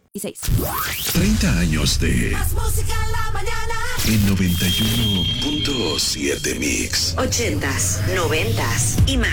30 años de Más música en la mañana. en 91.7 Mix. 80s, 90s y más.